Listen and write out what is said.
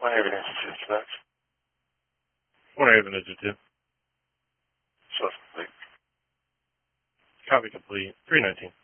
One Haven Institute, Quebec. One Haven Institute. Source complete. Copy complete. 319.